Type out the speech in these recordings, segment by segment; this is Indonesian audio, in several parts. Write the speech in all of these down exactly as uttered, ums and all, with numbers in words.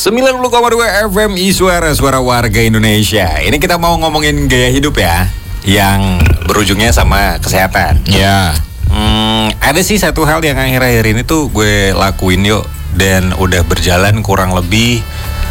sembilan puluh koma dua F M I Suara, suara warga Indonesia. Ini kita mau ngomongin gaya hidup ya, yang berujungnya sama kesehatan. Ya. Hmm, ada sih satu hal yang akhir-akhir ini tuh gue lakuin yuk, dan udah berjalan kurang lebih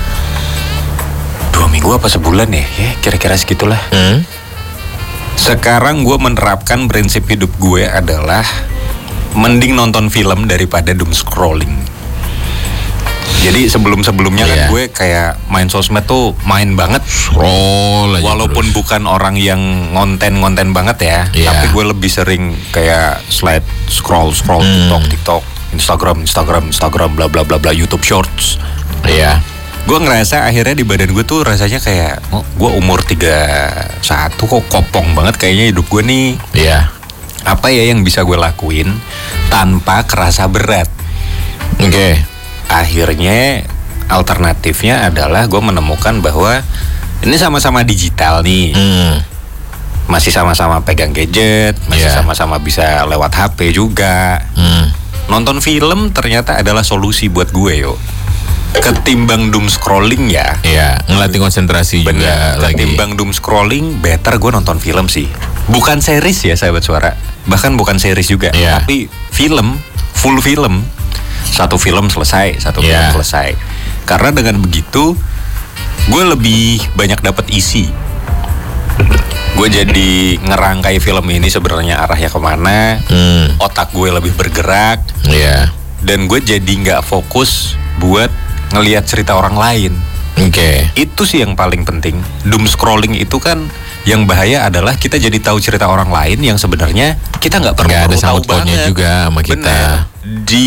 dua minggu apa sebulan ya, ya kira-kira segitulah. Hmm? Sekarang gue menerapkan prinsip hidup gue adalah mending nonton film daripada doom scrolling. Jadi sebelum-sebelumnya yeah. kan gue kayak main sosmed tuh main banget, scroll aja walaupun terus. bukan orang yang ngonten-ngonten banget ya, yeah. tapi gue lebih sering kayak slide scroll scroll hmm. TikTok TikTok, Instagram Instagram Instagram bla bla bla bla, YouTube Shorts. Iya. Yeah. Gue ngerasa akhirnya di badan gue tuh rasanya kayak oh, gue umur tiga puluh satu kok kopong banget kayaknya hidup gue nih. Iya. Yeah. Apa ya yang bisa gue lakuin tanpa kerasa berat? Oke. Okay. Akhirnya alternatifnya adalah gue menemukan bahwa ini sama-sama digital nih, hmm. masih sama-sama pegang gadget, masih yeah. sama-sama bisa lewat H P juga. hmm. Nonton film ternyata adalah solusi buat gue yo, ketimbang doom scrolling ya. Iya, ngelatih konsentrasi. Bener, juga lagi. ketimbang doom scrolling better gue nonton film sih. Bukan series ya sahabat suara, bahkan bukan series juga, yeah. tapi film, full film. Satu film selesai, satu yeah. film selesai. Karena dengan begitu gue lebih banyak dapat isi. Gue jadi ngerangkai film ini sebenarnya arahnya kemana. hmm. Otak gue lebih bergerak. Iya. Dan gue jadi nggak fokus buat ngelihat cerita orang lain. Oke. Okay. Itu sih yang paling penting. Doom scrolling itu kan yang bahaya adalah kita jadi tahu cerita orang lain yang sebenarnya kita nggak perlu Gak ada tahu sangkut pautnya banget juga sama kita. Bener. Di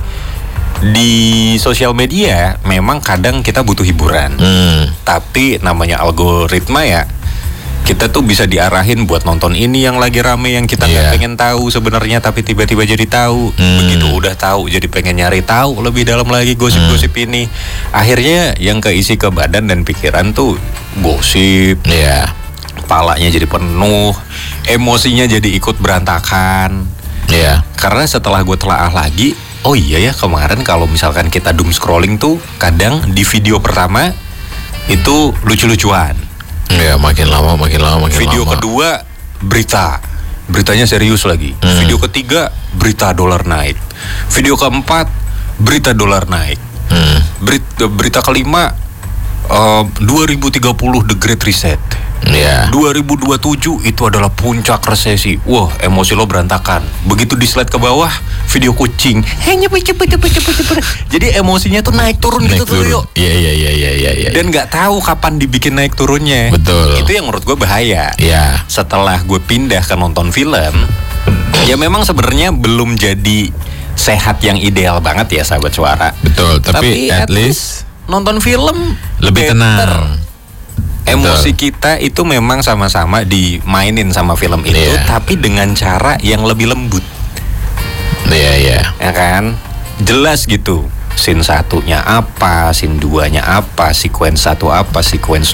di sosial media memang kadang kita butuh hiburan, hmm. tapi namanya algoritma ya, kita tuh bisa diarahin buat nonton ini yang lagi rame yang kita nggak yeah. pengen tahu sebenarnya, tapi tiba-tiba jadi tahu. hmm. Begitu udah tahu jadi pengen nyari tahu lebih dalam lagi gosip-gosip hmm. ini. Akhirnya yang keisi ke badan dan pikiran tuh gosip. Iya. Yeah. Kepalanya jadi penuh, emosinya jadi ikut berantakan. Iya. Yeah. Karena setelah gue telaah lagi, oh iya ya, kemarin kalau misalkan kita doom scrolling tuh kadang di video pertama itu lucu-lucuan. Ya, makin lama makin lama makin video lama. kedua berita, beritanya serius lagi. hmm. Video ketiga berita dolar naik. Video keempat berita dolar naik. hmm. Berita, berita kelima uh, dua ribu tiga puluh The Great Reset. Yeah. dua ribu dua puluh tujuh itu adalah puncak resesi. Wah, emosi lo berantakan. Begitu di slide ke bawah, video kucing. Hey, cepet cepet cepet cepet cepet. Jadi emosinya tuh naik turun naik gitu tuh yuk. Iya iya iya iya iya. Ya. Dan nggak tahu kapan dibikin naik turunnya. Betul. Itu yang menurut gue bahaya. Iya. Setelah gue pindah ke nonton film, ya memang sebenarnya belum jadi sehat yang ideal banget ya sahabat suara. Betul. Tapi, Tapi at, at least nonton film lebih better. tenang. Emosi kita itu memang sama-sama dimainin sama film itu, yeah. tapi dengan cara yang lebih lembut. Iya, yeah, iya. Yeah. Ya kan? Jelas gitu. Scene satunya apa, scene duanya apa, sequence satu apa, sequence